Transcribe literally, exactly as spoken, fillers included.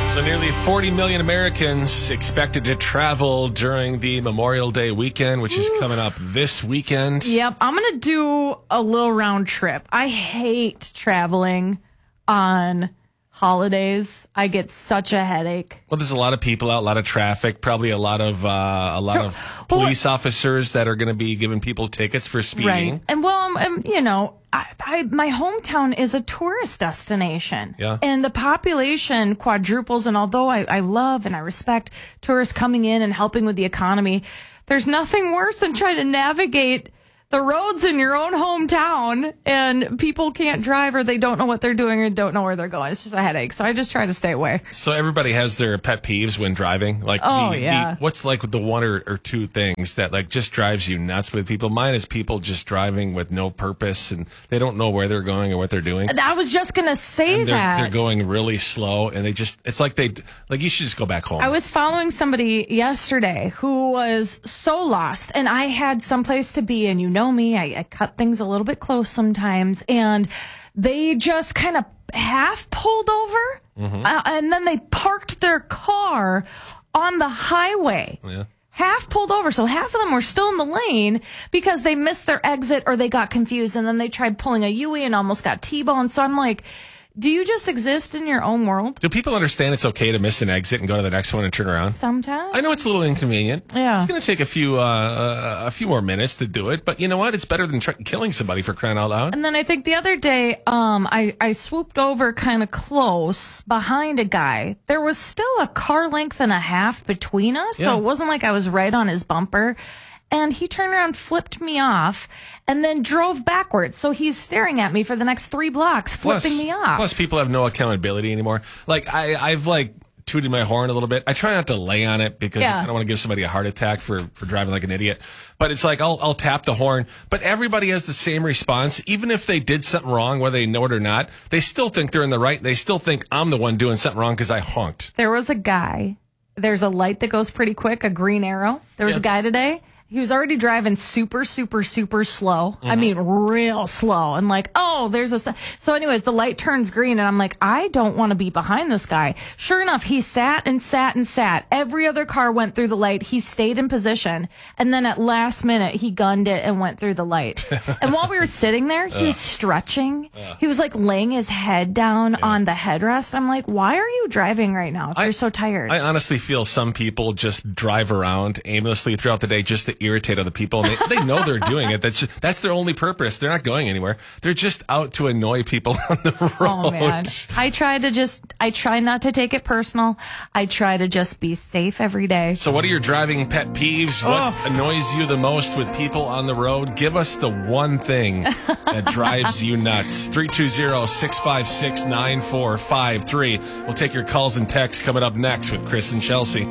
So nearly forty million Americans expected to travel during the Memorial Day weekend, which is coming up this weekend. Yep, I'm going to do a little round trip. I hate traveling on holidays. I get such a headache. Well, there's a lot of people out, a lot of traffic, probably a lot of uh, a lot of police well, officers that are going to be giving people tickets for speeding. Right, and well, um, um, you know, I, I, my hometown is a tourist destination. Yeah. And the population quadruples. And although I, I love and I respect tourists coming in and helping with the economy, there's nothing worse than trying to navigate the roads in your own hometown and people can't drive or they don't know what they're doing or don't know where they're going. It's just a headache. So I just try to stay away. So everybody has their pet peeves when driving. Like, oh, the, yeah. the, what's like the one or, or two things that like just drives you nuts with people? Mine is people just driving with no purpose and they don't know where they're going or what they're doing. I was just going to say and they're, that. They're going really slow and they just, it's like they, like you should just go back home. I was following somebody yesterday who was so lost and I had someplace to be and you know me, I, I cut things a little bit close sometimes and they just kind of half pulled over mm-hmm. uh, and then they parked their car on the highway. Yeah. Half pulled over. So half of them were still in the lane because they missed their exit or they got confused and then they tried pulling a U-E and almost got T-boned. So I'm like, do you just exist in your own world? Do people understand it's okay to miss an exit and go to the next one and turn around? Sometimes. I know it's a little inconvenient. Yeah. It's going to take a few uh, uh, a few more minutes to do it, but you know what? It's better than tr- killing somebody for crying out loud. And then I think the other day, um, I, I swooped over kind of close behind a guy. There was still a car length and a half between us, Yeah. so it wasn't like I was right on his bumper. And he turned around, flipped me off, and then drove backwards. So he's staring at me for the next three blocks, flipping plus, me off. Plus, people have no accountability anymore. Like, I, I've, like, tooted my horn a little bit. I try not to lay on it because Yeah. I don't want to give somebody a heart attack for, for driving like an idiot. But it's like, I'll, I'll tap the horn. But everybody has the same response. Even if they did something wrong, whether they know it or not, they still think they're in the right. They still think I'm the one doing something wrong because I honked. There was a guy. There's a light that goes pretty quick, a green arrow. There was Yeah. a guy today. He was already driving super, super, super slow. Mm-hmm. I mean, real slow. And like, oh, there's a... s- So anyways, the light turns green and I'm like, I don't want to be behind this guy. Sure enough, he sat and sat and sat. Every other car went through the light. He stayed in position. And then at last minute, he gunned it and went through the light. And while we were sitting there, he was stretching. He was like laying his head down on the headrest. I'm like, why are you driving right now if I- you're so tired? I honestly feel some people just drive around aimlessly throughout the day just to irritate other people. And they, they know they're doing it. That's just, that's their only purpose. They're not going anywhere. They're just out to annoy people on the road. Oh, man. I try to just, I try not to take it personal. I try to just be safe every day. So what are your driving pet peeves? What Oh. annoys you the most with people on the road? Give us the one thing that drives you nuts. three two zero, six five six, nine four five three. We'll take your calls and texts coming up next with Chris and Chelsea.